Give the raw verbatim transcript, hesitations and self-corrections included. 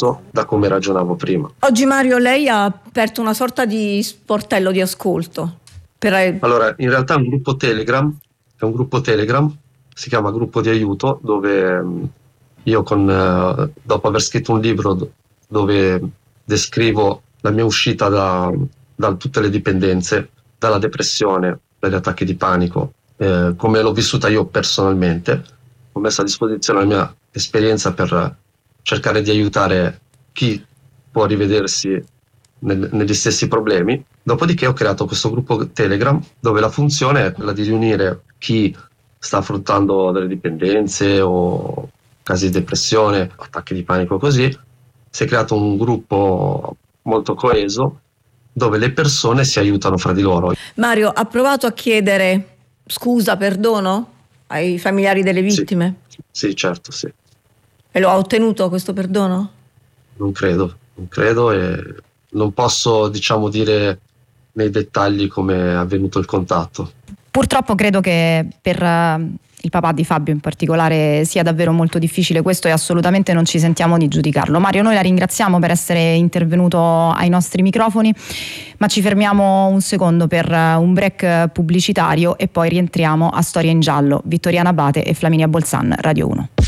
diverso da come ragionavo prima. Oggi Mario, lei ha aperto una sorta di sportello di ascolto. Per... Allora, in realtà è un gruppo Telegram, è un gruppo Telegram, si chiama Gruppo di Aiuto, dove io con, eh, dopo aver scritto un libro dove descrivo la mia uscita da, da tutte le dipendenze, dalla depressione, dagli attacchi di panico, eh, come l'ho vissuta io personalmente, ho messo a disposizione la mia esperienza per cercare di aiutare chi può rivedersi nel, negli stessi problemi. Dopodiché ho creato questo gruppo Telegram dove la funzione è quella di riunire chi sta affrontando delle dipendenze o casi di depressione, attacchi di panico così. Si è creato un gruppo molto coeso dove le persone si aiutano fra di loro. Mario, ha provato a chiedere scusa, perdono ai familiari delle vittime? Sì, sì, certo, sì. E lo ha ottenuto questo perdono? Non credo, non credo e non posso, diciamo, dire nei dettagli come è avvenuto il contatto. Purtroppo credo che per uh, il papà di Fabio in particolare sia davvero molto difficile questo e assolutamente non ci sentiamo di giudicarlo. Mario, noi la ringraziamo per essere intervenuto ai nostri microfoni, ma ci fermiamo un secondo per uh, un break pubblicitario e poi rientriamo a Storia in Giallo. Vittoriana Abate e Flaminia Bolzan, Radio uno.